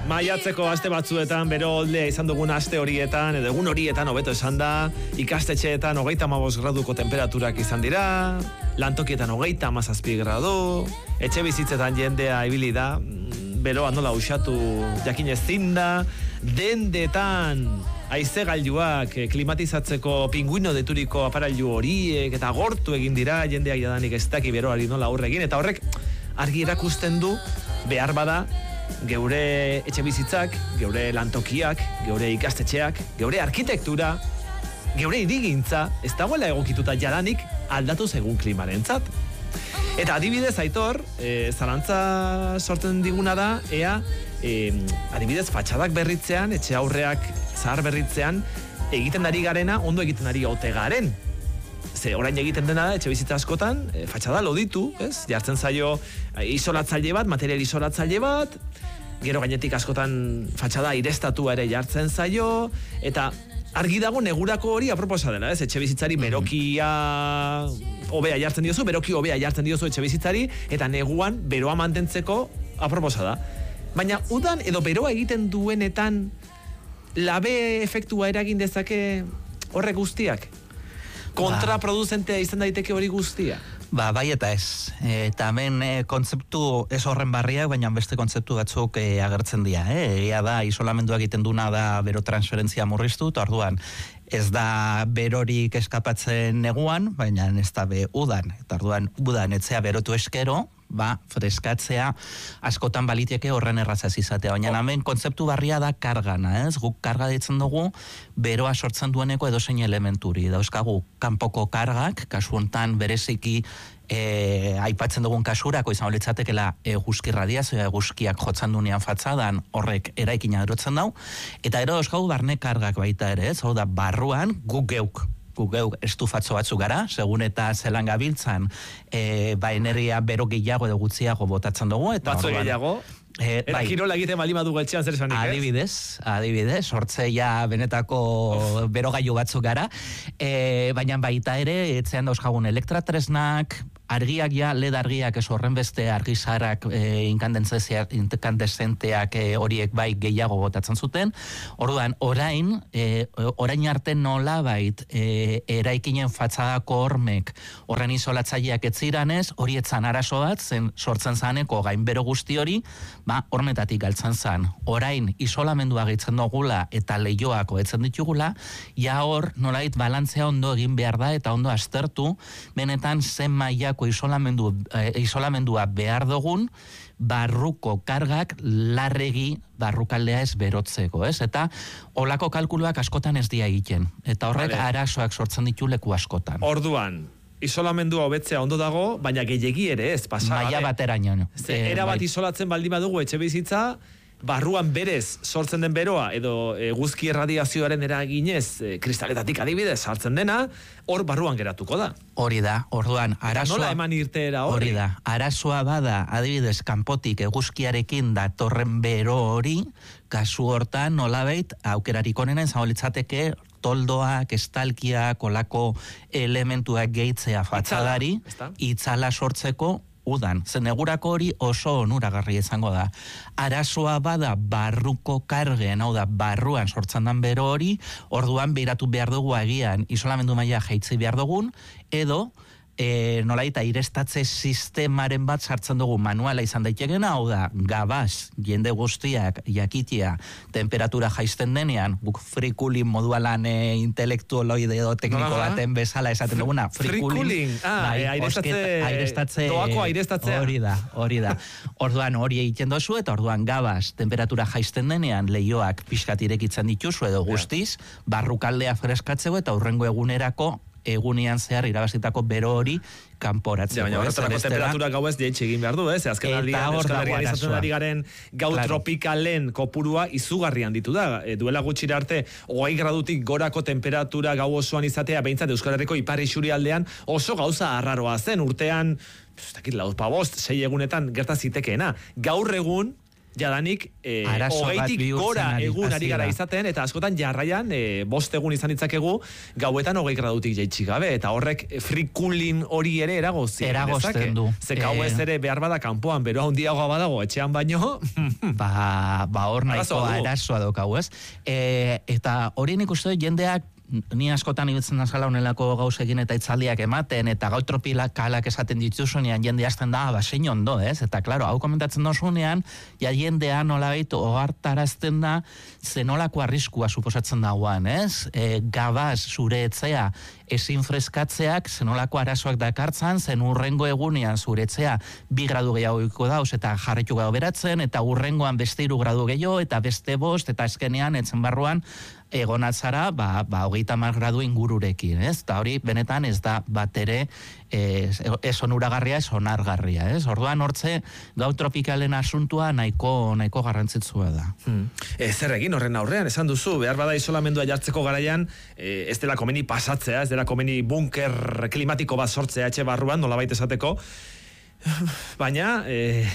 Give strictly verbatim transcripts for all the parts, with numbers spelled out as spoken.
Maiatzeko aste batzuetan, bero oldea izan dugun aste horietan, edo egun horietan hobeto esan da, ikastetxeetan hogeita hamabost graduko temperaturak izan dira, lantokietan hogeita hamazazpi gradu, etxe bizitzetan jendea ibili da, beroa nola usatu jakin ezin da, dendetan haizegailuak klimatizatzeko pinguino deturiko aparailu horiek eta gortu egin dira, jendeak jadanik ez daki beroari nola aurre egin, eta horrek argi erakusten du behar bada geure etxe bizitzak, geure lantokiak, geure ikastetxeak, geure arkitektura, geure hirigintza ez dagoela egokituta jadanik aldatu zegun klimarentzat. Eta adibidez, Aitor, e, zalantza sortzen diguna da, ea, e, adibidez, fatxadak berritzean, etxe aurreak zahar berritzean, egiten ari garena, ondo egiten ari ote garen. Ze orain egiten dena da, etxe bizitza askotan, e, fatxada loditu, ez? Jartzen zaio isolatzaile bat, material isolatzaile bat, gero gainetik askotan fatxada aireztatua ere jartzen zaio, eta argi dago negurako hori aproposa dela, ez? Etxe bizitzari berokia hobea jartzen diozu, beroki hobea jartzen diozu etxe bizitzari, eta neguan beroa mantentzeko aproposa da. Baina udan edo beroa egiten duenetan labe efektua eragin dezake horrek guztiak? Kontraproduzentea izan daiteke hori guztia? Ba, bai eta ez. Eta hemen e, kontzeptu ez horren barriak, baina beste kontzeptu batzuk e, agertzen dira. Eh? Egia da, isolamendua egiten duna da bero transferentzia murriztu, eta orduan ez da berorik eskapatzen neguan, baina ez da be udan. Eta orduan, udan etzea berotu eskero, ba, freskatzea askotan baliteke horren errazaz izatea. Baina oh. hemen kontzeptu barria da kargana, ez? Guk karga ditzen dugu, beroa sortzen dueneko edozein elementuri. Dauzkagu, kanpoko kargak, kasu hontan bereziki E, aipatzen dugun kasurako izan olitzatekela eguzki radiazioa eguzkiak jotzen dunean fatzadan horrek eraikina erotzen dau, eta ero euskau barne kargak baita ere, ez? Hau da, barruan guk geuk guk geuk estufatzo batzuk gara, segun eta zelan gabiltzan e, ba energia bero gehiago edo gutxiago botatzen dugu, eta batzu gehiago? Eh, Era bai. Kirola egiten bali madugu etxean zer esanik, ez? Adibidez, adibidez, sortze ja benetako oh. berogailu batzuk gara, e, baina baita ere, etzean dauzkagun elektratresnak, argiak ja, led argiak ez horren beste argizarak e, inkandezenteak e, horiek bai gehiago botatzen zuten. Orduan, orain, e, orain arte nolabait e, eraikinen fatxadako hormek horren isolatzaileak etziranez, hori etzan arazo bat, zen sortzen zaneko gainbero guzti hori, ba, hormetatik galtzen zan. Orain, isolamendua gehitzen dugula eta lehioako etzen ditugula, ja hor, nolait balantzea ondo egin behar da eta ondo aztertu, benetan zen mailako isolamendu, eh, isolamendua behar dugun, barruko kargak larregi barrukaldea ez berotzeko, ez? Eta olako kalkuluak askotan ez dia egiten. Eta horrek vale. Arazoak sortzen ditu leku askotan. Orduan, isolamendua hobetzea ondo dago, baina gehiegi ere ez, pasa. Maia bateraino. Eh, era bat bai. Isolatzen baldin badugu etxe bizitza, barruan berez sortzen den beroa edo eguzki erradiazioaren eraginez e, kristaletatik adibidez sartzen dena, hor barruan geratuko da. Hori da, orduan arazoa nola eman irteera hori? Hori da, arazoa bada adibidez kanpotik eguzkiarekin datorren bero hori, kasu hortan nolabait aukerarik onena izango litzateke toldoak, estalkiak, olako elementuak gehitzea fatxadari, itzala sortzeko udan, zenegurako hori oso onuragarri izango da. Arazoa bada barruko kargen, hau da, barruan sortzen dan bero hori, orduan behiratu behar dugu agian isolamendu maila jaitzi behar dugun, edo E, nolaita irestatze sistemaren bat sartzen dugu manuala izan daitekena, hau da, gabaz, jende guztiak jakitia temperatura jaisten denean, guk frikulin modualan e, intelektuoloide edo tekniko baten bezala esaten duguna, frikulin, ah, bai, airestatze, airestatze, doako airestatzea. Hori da, hori da. Orduan hori egiten dozu, eta orduan gabaz, temperatura jaisten denean, lehioak pixkat irekitzen dituzu edo guztiz, barrukaldea freskatzeko eta hurrengo egunerako egunean zehar irabazitako bero hori kanporatzeko. Ja, baina horretarako temperatura gau ez jeitxe egin behar du, ez? Azken aldian Euskal Herrian izaten ari garen gau claro. Tropikalen kopurua izugarrian ditu da. E, duela gutxira arte, hogei gradutik gorako temperatura gau osoan izatea, behintzat Euskal Herriko ipar isurialdean oso gauza arraroa zen, urtean, ez dakit, lau pa bost, sei egunetan gerta zitekeena. Gaur egun, jadanik e, hogeitik gora egun ari gara izaten, eta askotan jarraian e, bost egun izan ditzakegu gauetan hogei gradutik jaitsi gabe, eta horrek frikulin hori ere eragozien. Eragozten du. Ze gau ez ere behar bada kanpoan, bero handiagoa badago, etxean baino. ba, ba hor nahiko arazoa daukau, ez? E, eta hori nik uste jendeak ni askotan ibiltzen nazala honelako gauzekin eta itzaldiak ematen, eta gau tropikalak esaten dituzunean jende hasten da, ba, zein ondo, ez? Eta, klaro, hau komentatzen dozunean, ja jendea nolabait ohartarazten da, zenolako arriskua suposatzen dagoan, ez? E, gabaz, zure etzea, ezin freskatzeak, zenolako arazoak dakartzan, zen urrengo egunean zure etzea bi gradu gehiago iko dauz, eta jarretu gau beratzen, eta urrengoan beste hiru gradu gehiago, eta beste bost, eta eskenean, etzen barruan, egonatzara, ba, ba, hogeita hamar gradu ingururekin, ez? Eta hori, benetan ez da bat ere ez, ez onuragarria, ez onargarria, ez? Orduan hortze, gau tropikalen asuntua nahiko, nahiko garrantzitsua da. Hmm. E, zer egin horren aurrean, esan duzu, behar bada isolamendua jartzeko garaian, e, ez dela komeni pasatzea, ez dela komeni bunker klimatiko bat sortzea etxe barruan, nolabait esateko, baina e,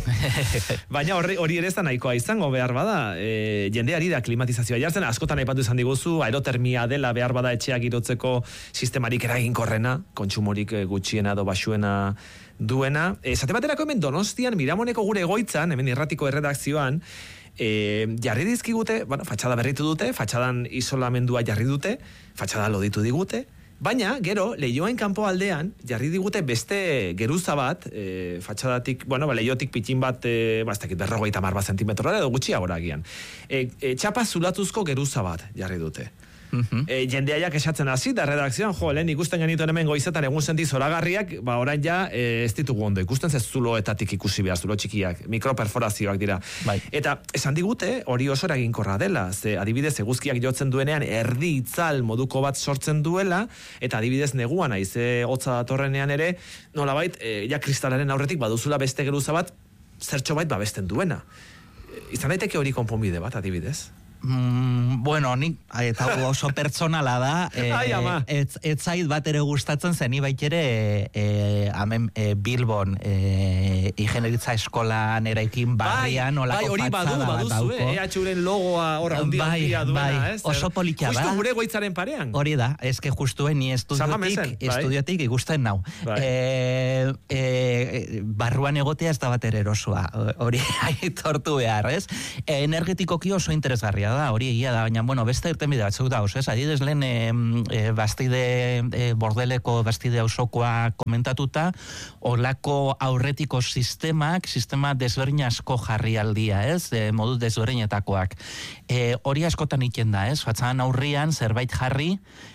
baina hori, hori ere ez da nahikoa izango behar bada e, jendeari da klimatizazioa jartzen, askotan aipatu izan diguzu, aerotermia dela behar bada etxeak girotzeko sistemarik eraginkorrena, kontsumorik gutxiena edo basuena duena. Esate baterako hemen Donostian, Miramoneko gure egoitzan, hemen irratiko erredakzioan, e, jarri dizkigute, bueno, fatxada berritu dute, fatxadan isolamendua jarri dute, fatxada loditu digute, baina, gero, Leioen kanpo aldean, jarri digute beste geruza bat, e, fatxadatik, bueno, ba, Leiotik pitxin bat, e, bastakit, berrogeita mar bat zentimetrora, edo gutxiagora agian. E, e, txapa zulatuzko geruza bat jarri dute. Uh-huh. E, jendeaiak esatzen hasi, da redakzioan, jo, lehen ikusten genituen hemen goizetan egun senti zoragarriak, ba, orain ja, e, ez ditugu ondo, ikusten ze zuloetatik ikusi behar, zulo txikiak, mikroperforazioak dira. Bai. Eta, esan digute, hori oso eraginkorra dela, ze adibidez, eguzkiak jotzen duenean, erdi itzal moduko bat sortzen duela, eta adibidez, neguan, aize hotza datorrenean ere, nolabait, e, ja kristalaren aurretik baduzula beste geruza bat, zertxo bait babesten duena. E, izan daiteke hori konponbide bat, adibidez? Mm, bueno, nik, eta oso pertsonala da, e, Ai, ama. ez, ez zait bat ere gustatzen zen, ibait ere, e, hemen e, Bilbon, e, ingenieritza eskolan eraikin barrian, bai, olako hori badu, baduzu, eh? E H uren logoa hor handia bai, handia duena, bai, ez? oso politia da. Justu gure goitzaren parean. Hori da, ez que justuen ni estudiotik, bai. estudiotik ikusten nau. Bai. E, e, barruan egotea ez da bat ere erosoa, hori aitortu behar, ez? E, energetikoki oso interesgarria da, hori egia da, baina, bueno, beste irtenbide batzuk da, ez? Adidez lehen e, e, bastide e, bordeleko bastide auzokoa komentatuta, olako aurretiko sistemak, sistema desberdin asko jarri aldia, ez? E, modu desberdinetakoak. E, hori askotan iten da, ez? Fatzan aurrian zerbait jarri,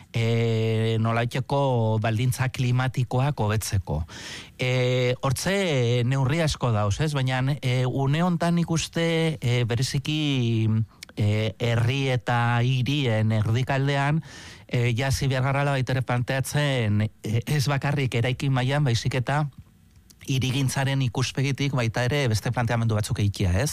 E, nolaiteko baldintza klimatikoak hobetzeko. E, hortze neurri asko dauz, ez? Baina e, une hontan ikuste e, bereziki e, herri eta hirien erdikaldean e, jasi biargarrala baitere planteatzen e, ez bakarrik eraikin mailan baizik eta irigintzaren ikuspegitik baita ere beste planteamendu batzuk eikia, ez?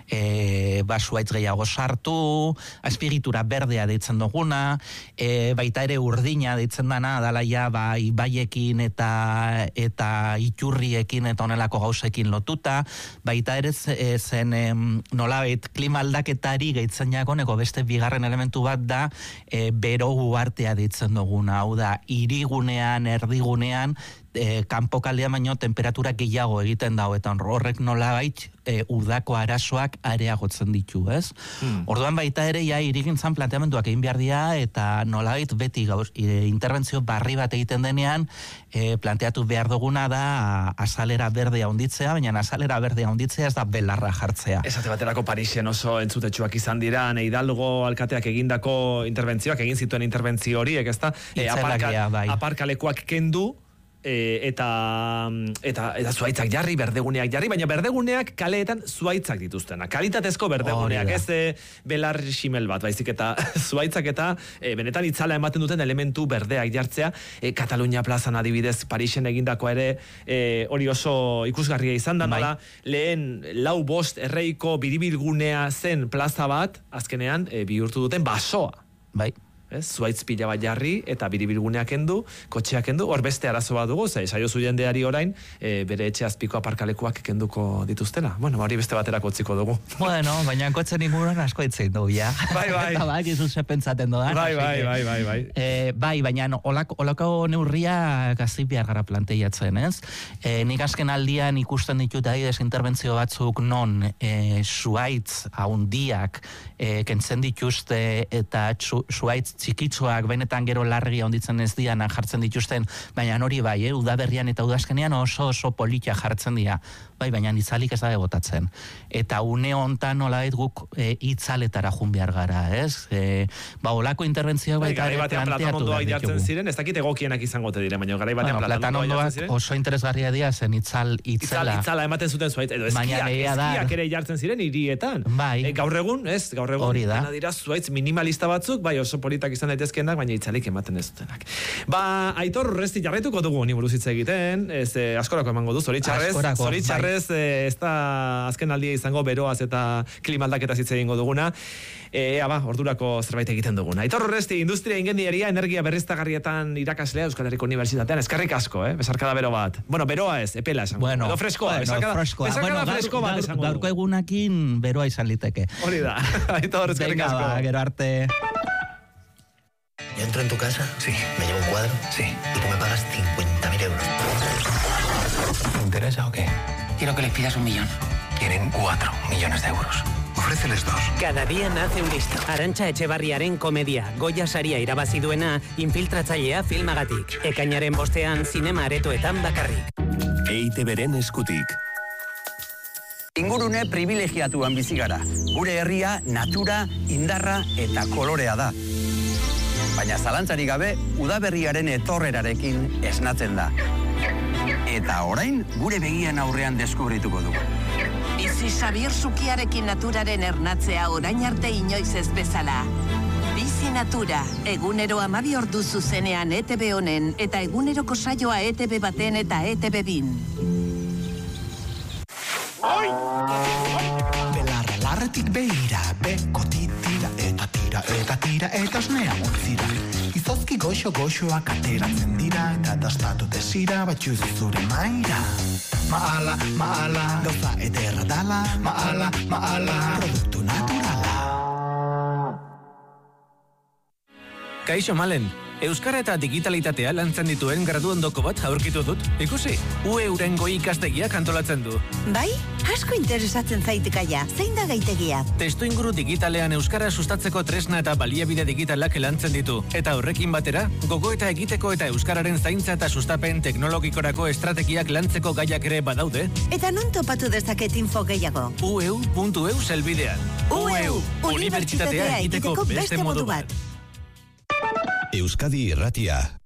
E, basuaitz gehiago sartu, azpiritura berdea deitzen duguna, e, baita ere urdina deitzen dana, dala ja, ba, ibaiekin eta, eta iturriekin eta onelako gauzekin lotuta, baita ere zen em, nolabait klima aldaketari gehitzen jakoneko beste bigarren elementu bat da, e, bero uartea deitzen duguna, hau da, irigunean, erdigunean, E, kanpo kaldean baino temperatura gehiago egiten dago, eta horrek nolabait e, udako arazoak areagotzen ditu, ez? Hmm. Orduan baita ere, ja, irigintzan planteamenduak egin behar dira, eta nolabait beti gauz, e, interbentzio barri bat egiten denean, e, planteatu behar duguna da azalera berdea hunditzea, baina azalera berdea hunditzea ez da belarra jartzea. Esate baterako Parisen oso entzutetsuak izan dira, Hidalgo alkateak egindako interbentzioak, egin zituen interbentzio horiek, ezta? E, aparka, bai. Aparkalekuak kendu, E, eta, eta, eta zuaitzak jarri, berdeguneak jarri, baina berdeguneak kaleetan zuaitzak dituztena. Kalitatezko berdeguneak, ez e, belar ximel bat, baizik eta zuaitzak eta e, benetan itzala ematen duten elementu berdeak jartzea. E, Katalunia plazan adibidez, Parisen egindako ere e, hori oso ikusgarria izan da, nola, lehen lau bost erreiko biribilgunea zen plaza bat, azkenean e, bihurtu duten basoa. Bai. Ez, zuaitz pila bat jarri eta biribilguneak kendu, kotxeak kendu, hor beste arazo bat dugu, ze saiozu jendeari orain e, bere etxe azpiko aparkalekuak kenduko dituztela. Bueno, hori beste baterako utziko dugu. Bueno, baina kotzen inguruan asko itzen du, ja. Bai, bai. Eta bai, gizu ze pentsaten doan. Bai, bai, bai, bai, bai. E, bai, baina no, olako, olako neurria gazik behar gara planteiatzen, ez? E, nik azken aldian ikusten ditut adibidez interbentzio batzuk non e, zuaitz haundiak e, kentzen dituzte eta zuaitz txikitsuak benetan gero largi onditzen ez dian jartzen dituzten, baina hori bai, eh, udaberrian eta udazkenean oso oso politia jartzen dira, bai, baina itzalik ez da botatzen. Eta une hontan nolabait guk e, itzaletara jun behar gara, ez? E, ba, olako interbentzioak bai, baita garai batean platanondoak jartzen ziren, ez dakit egokienak izango te dire, baina garai batean bueno, platanondoak jartzen ziren. Oso interesgarria dira zen itzal, itzela. Itzal, itzala ematen zuten zuaitz, edo eskiak, eskiak ere jartzen ziren hirietan. Bai. E, gaur egun, ez, gaur egun, hori da. dena dira zuaitz minimalista batzuk, bai oso politak izan daitezkeenak, baina itzalik ematen ez dutenak. Ba, Aitor Urresti jarraituko dugu ni buruz hitz egiten, ez eh, askorako emango du, zoritxarrez, zoritxarrez bai. eh, ez da azken aldia izango beroaz eta klimaldaketaz hitz egingo duguna. Eh, aba, ordurako zerbait egiten duguna. Aitor Urresti, industria ingeniaria, energia berriztagarrietan irakaslea Euskal Herriko Unibertsitatean, eskerrik asko, eh? Besarkada bero bat. Bueno, beroa ez, epela esango. Bueno, edo freskoa, bueno, besarkada, freskoa. besarkada Bueno, fresko bat esango. Gaurko egunakin beroa izan liteke. Hori da. Aitor, eskerrik asko. Venga, ba, gero arte. Yo entro en tu casa, sí. Me llevo un cuadro, sí. Y tú me pagas cincuenta mil euros. ¿Te interesa o qué? Quiero que les pidas un millón. Quieren cuatro millones de euros. Ofréceles dos. Cada día nace un listo. Arantxa Etxebarriaren komedia, Goya saria irabazi duena, infiltratzailea filmagatik. Ekainaren bostean, zinema aretoetan bakarrik. E I Te Beren eskutik. Ingurune privilegiatuan bizi gara. Gure herria, natura, indarra eta kolorea da. Baina zalantzarik gabe, udaberriaren etorrerarekin esnatzen da. Eta orain, gure begien aurrean deskubrituko dugu. Bizi Xabier Sukiarekin naturaren ernatzea orain arte inoiz ez bezala. Bizi Natura, egunero hamabi ordu zuzenean E T B honen eta eguneroko saioa E T B baten eta E T B bin. Belarra larretik behira, beko titira eta tira eta tira eta osnea utzira. Izozki goxo goxoak ateratzen dira eta dastatu desira batxuz zure maira. Maala, maala, gauza ederra dala, maala, maala, produktu naturala. Kaixo Malen, euskara eta digitalitatea lantzen dituen graduondoko bat aurkitu dut, ikusi. U E uren goi ikastegiak antolatzen du. Bai? Asko interesatzen zaitekaia, zein da gaitegia? Testu inguru digitalean euskara sustatzeko tresna eta baliabide digitalak lantzen ditu. Eta horrekin batera, gogo eta egiteko eta euskararen zaintza eta sustapen teknologikorako estrategiak lantzeko gaiak ere badaude. Eta non topatu dezaket info gehiago? u e u puntu e u zelbidean. U E U, unibertsitatea egiteko beste modu bat. Euskadi Irratia.